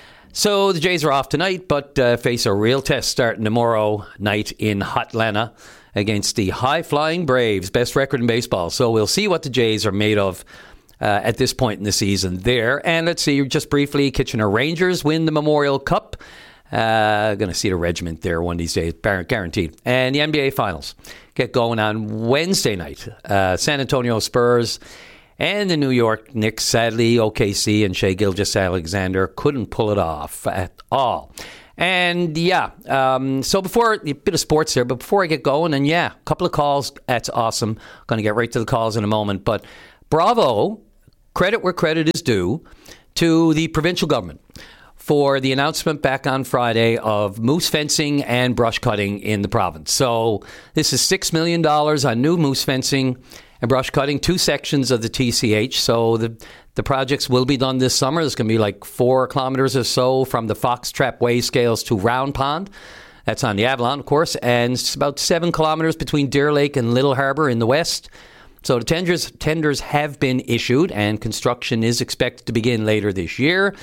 So the Jays are off tonight, but uh, face a real test starting tomorrow night in Hotlanta against the high-flying Braves, best record in baseball. So we'll see what the Jays are made of uh, at this point in the season there. And let's see, just briefly, Kitchener Rangers win the Memorial Cup. Uh, going to see the regiment there one of these days, guaranteed. And the N B A Finals get going on Wednesday night. Uh, San Antonio Spurs and the New York Knicks, sadly, O K C and Shai Gilgeous-Alexander couldn't pull it off at all. And yeah, um, so before, a bit of sports here, but before I get going, and yeah, a couple of calls, that's awesome. Going to get right to the calls in a moment. But bravo, credit where credit is due to the provincial government for the announcement back on Friday of moose fencing and brush cutting in the province. So this is six million dollars on new moose fencing and brush cutting, two sections of the T C H. So the the projects will be done this summer. There's going to be like four kilometers or so from the Fox Trap Way Scales to Round Pond. That's on the Avalon, of course. And it's about seven kilometers between Deer Lake and Little Harbour in the west. So the tenders, tenders have been issued, and construction is expected to begin later this year.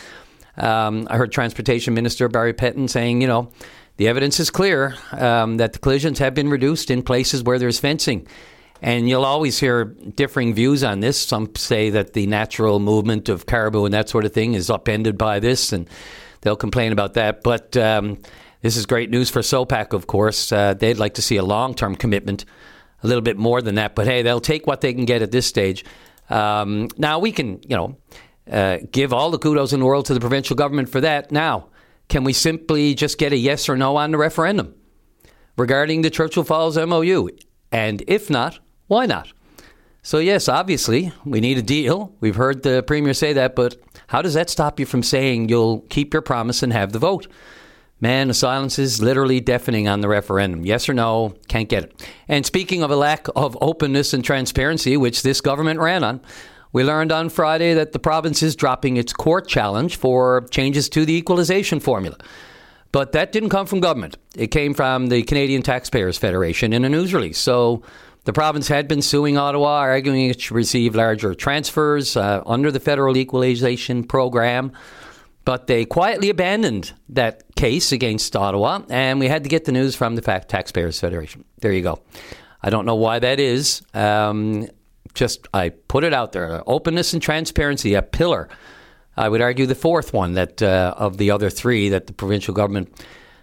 Um, I heard Transportation Minister Barry Pettin saying, you know, the evidence is clear um, that the collisions have been reduced in places where there's fencing. And you'll always hear differing views on this. Some say that the natural movement of caribou and that sort of thing is upended by this, and they'll complain about that. But um, this is great news for SOPAC, of course. Uh, they'd like to see a long-term commitment, a little bit more than that. But, hey, they'll take what they can get at this stage. Um, now, we can, you know, uh, give all the kudos in the world to the provincial government for that. Now, can we simply just get a yes or no on the referendum regarding the Churchill Falls M O U? And if not, why not? So, yes, obviously, we need a deal. We've heard the Premier say that, but how does that stop you from saying you'll keep your promise and have the vote? Man, the silence is literally deafening on the referendum. Yes or no, can't get it. And speaking of a lack of openness and transparency, which this government ran on, we learned on Friday that the province is dropping its court challenge for changes to the equalization formula. But that didn't come from government. It came from the Canadian Taxpayers Federation in a news release. So the province had been suing Ottawa, arguing it should receive larger transfers uh, under the federal equalization program. But they quietly abandoned that case against Ottawa, and we had to get the news from the Taxpayers Federation. There you go. I don't know why that is. Um, just, I put it out there. Openness and transparency, a pillar. I would argue the fourth one that uh, of the other three that the provincial government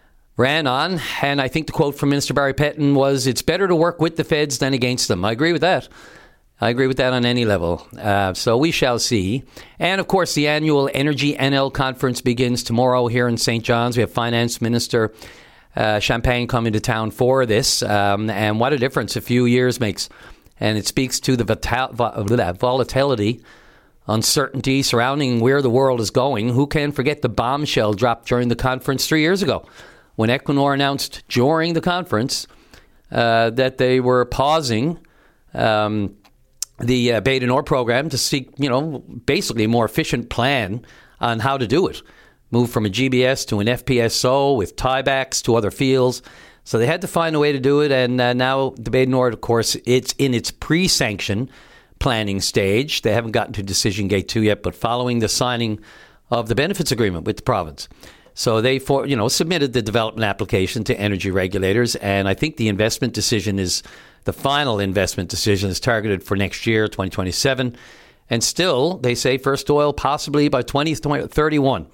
ran on. And I think the quote from Minister Barry Pettin was, it's better to work with the feds than against them. I agree with that. I agree with that on any level. Uh, so we shall see. And, of course, the annual Energy N L conference begins tomorrow here in Saint John's. We have Finance Minister uh, Champagne coming to town for this. Um, and what a difference a few years makes. And it speaks to the vital- volatility, uncertainty surrounding where the world is going. Who can forget the bombshell dropped during the conference three years ago when Equinor announced during the conference uh, that they were pausing um, the uh, Bay du Nord program to seek, you know, basically a more efficient plan on how to do it. Move from a G B S to an F P S O with tiebacks to other fields. So they had to find a way to do it. And uh, now the Bay du Nord, of course, it's in its pre-sanction planning stage. They haven't gotten to decision gate two yet, but following the signing of the benefits agreement with the province. So they, for, you know, submitted the development application to energy regulators. And I think the investment decision is, the final investment decision is targeted for next year, twenty twenty-seven. And still, they say first oil possibly by twenty thirty-one.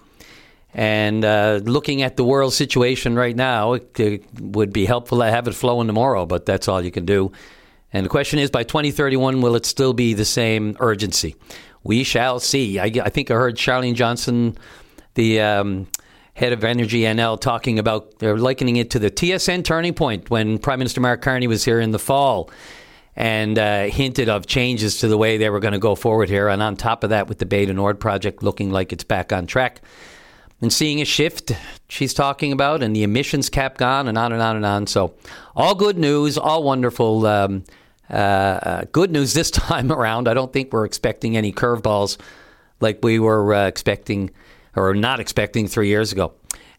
And uh, looking at the world situation right now, it, it would be helpful to have it flowing tomorrow, but that's all you can do. And the question is, by twenty thirty-one, will it still be the same urgency? We shall see. I, I think I heard Charlene Johnson, the um, head of Energy N L, talking about, they're likening it to the T S N turning point when Prime Minister Mark Carney was here in the fall and uh, hinted of changes to the way they were going to go forward here. And on top of that, with the Bay du Nord project looking like it's back on track and seeing a shift she's talking about, and the emissions cap gone, and on and on and on. So all good news, all wonderful. Um, uh, uh, good news this time around. I don't think we're expecting any curveballs like we were uh, expecting or not expecting three years ago.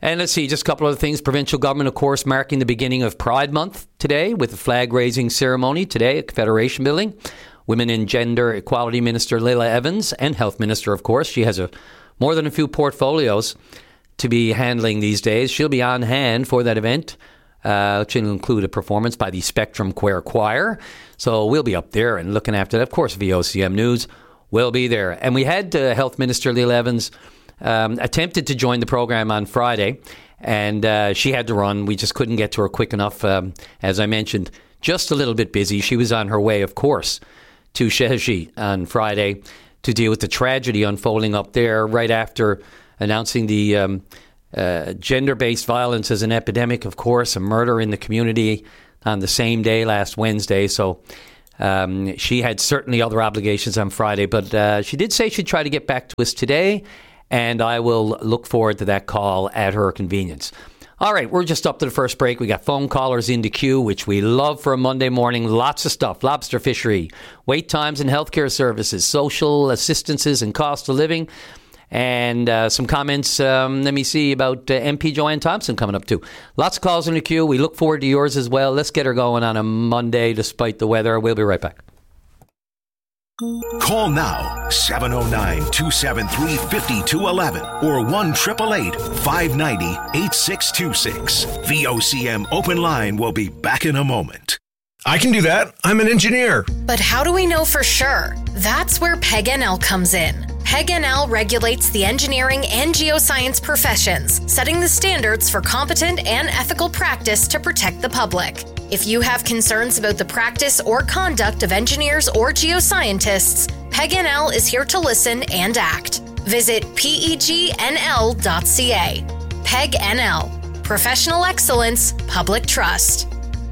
And let's see, just a couple other things. Provincial government, of course, marking the beginning of Pride Month today with a flag-raising ceremony today at Confederation Building. Women and Gender Equality Minister Lila Evans and Health Minister, of course. She has a more than a few portfolios to be handling these days. She'll be on hand for that event, uh, which will include a performance by the Spectrum Queer Choir. So we'll be up there and looking after that. Of course, V O C M News will be there. And we had uh, Health Minister Lila Evans um, attempted to join the program on Friday, and uh, she had to run. We just couldn't get to her quick enough. Um, as I mentioned, just a little bit busy. She was on her way, of course, to Sheheji on Friday to deal with the tragedy unfolding up there right after announcing the um, uh, gender-based violence as an epidemic, of course, a murder in the community on the same day last Wednesday. So um, she had certainly other obligations on Friday, but uh, she did say she'd try to get back to us today, and I will look forward to that call at her convenience. All right, we're just up to the first break. We got phone callers in the queue, which we love for a Monday morning. Lots of stuff. Lobster fishery, wait times and healthcare services, social assistances and cost of living, and uh, some comments, um, let me see, about uh, M P Joanne Thompson coming up too. Lots of calls in the queue. We look forward to yours as well. Let's get her going on a Monday despite the weather. We'll be right back. Call now, seven oh nine, two seven three, five two one one or one eight eight eight, five nine zero, eight six two six. V O C M Open Line will be back in a moment. I can do that. I'm an engineer. But how do we know for sure? That's where P E G N L comes in. P E G N L regulates the engineering and geoscience professions, setting the standards for competent and ethical practice to protect the public. If you have concerns about the practice or conduct of engineers or geoscientists, P E G N L is here to listen and act. Visit P E G N L dot C A. P E G N L. Professional excellence, public trust.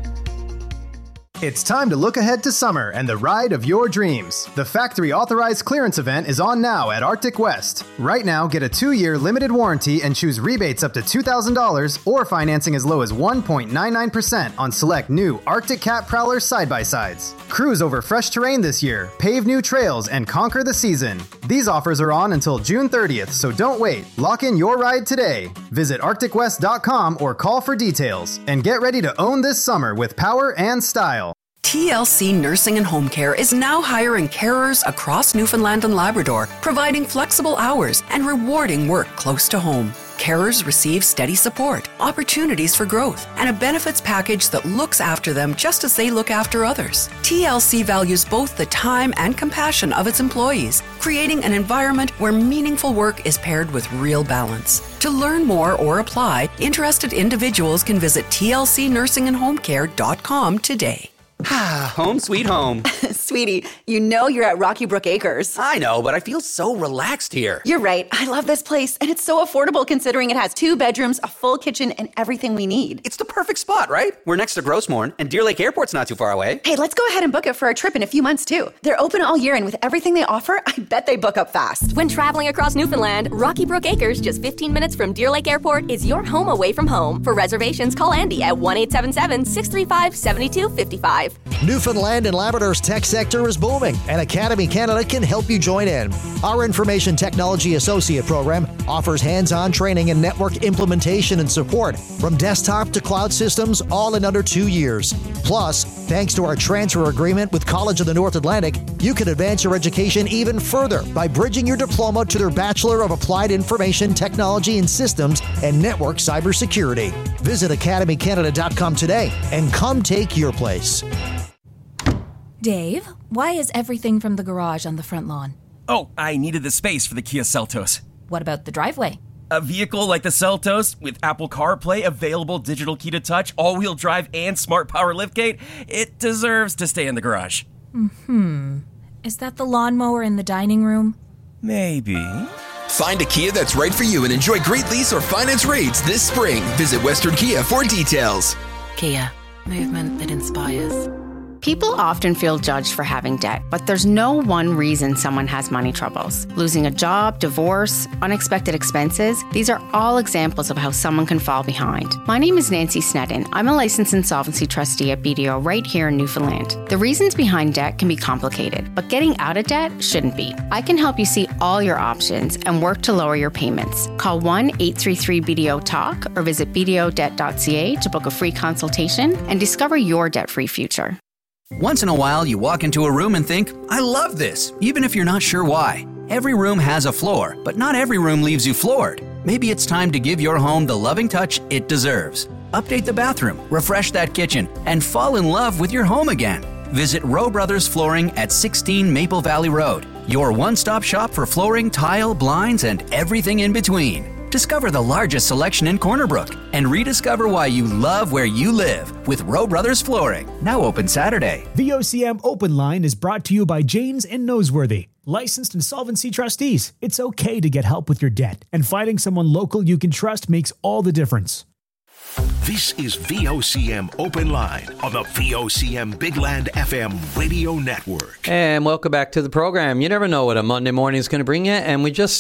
It's time to look ahead to summer and the ride of your dreams. The factory authorized clearance event is on now at Arctic West. Right now, get a two-year limited warranty and choose rebates up to two thousand dollars or financing as low as one point nine nine percent on select new Arctic Cat Prowler side-by-sides. Cruise over fresh terrain this year, pave new trails, and conquer the season. These offers are on until June thirtieth, so don't wait. Lock in your ride today. Visit arctic west dot com or call for details. And get ready to own this summer with power and style. T L C Nursing and Home Care is now hiring carers across Newfoundland and Labrador, providing flexible hours and rewarding work close to home. Carers receive steady support, opportunities for growth, and a benefits package that looks after them just as they look after others. T L C values both the time and compassion of its employees, creating an environment where meaningful work is paired with real balance. To learn more or apply, interested individuals can visit T L C nursing and home care dot com today. Home sweet home. Sweetie, you know you're at Rocky Brook Acres. I know, but I feel so relaxed here. You're right. I love this place, and it's so affordable considering it has two bedrooms, a full kitchen, and everything we need. It's the perfect spot, right? We're next to Grossmorn, and Deer Lake Airport's not too far away. Hey, let's go ahead and book it for a trip in a few months, too. They're open all year, and with everything they offer, I bet they book up fast. When traveling across Newfoundland, Rocky Brook Acres, just fifteen minutes from Deer Lake Airport, is your home away from home. For reservations, call Andy at one eight seven seven, six three five, seven two five five. Newfoundland and Labrador's tech sector is booming, and Academy Canada can help you join in. Our Information Technology Associate program offers hands-on training in network implementation and support from desktop to cloud systems, all in under two years. Plus, thanks to our transfer agreement with College of the North Atlantic, you can advance your education even further by bridging your diploma to their Bachelor of Applied Information Technology and Systems and Network Cybersecurity. Visit academy canada dot com today and come take your place. Dave, why is everything from the garage on the front lawn? Oh, I needed the space for the Kia Seltos. What about the driveway? A vehicle like the Seltos, with Apple CarPlay, available digital key to touch, all-wheel drive, and smart power liftgate, it deserves to stay in the garage. Hmm. Is that the lawnmower in the dining room? Maybe. Find a Kia that's right for you and enjoy great lease or finance rates this spring. Visit Western Kia for details. Kia, movement that inspires. People often feel judged for having debt, but there's no one reason someone has money troubles. Losing a job, divorce, unexpected expenses, these are all examples of how someone can fall behind. My name is Nancy Sneddon. I'm a licensed insolvency trustee at B D O right here in Newfoundland. The reasons behind debt can be complicated, but getting out of debt shouldn't be. I can help you see all your options and work to lower your payments. Call one eight three three B D O talk or visit b d o debt dot c a to book a free consultation and discover your debt-free future. Once in a while, you walk into a room and think, I love this, even if you're not sure why. Every room has a floor, but not every room leaves you floored. Maybe it's time to give your home the loving touch it deserves. Update the bathroom, refresh that kitchen, and fall in love with your home again. Visit Rowe Brothers Flooring at sixteen Maple Valley Road, your one-stop shop for flooring, tile, blinds, and everything in between. Discover the largest selection in Corner Brook and rediscover why you love where you live with Rowe Brothers Flooring. Now open Saturday. V O C M Open Line is brought to you by James and Noseworthy, licensed insolvency trustees. It's okay to get help with your debt, and finding someone local you can trust makes all the difference. This is V O C M Open Line on the V O C M Big Land F M radio network. And welcome back to the program. You never know what a Monday morning is going to bring you, and we just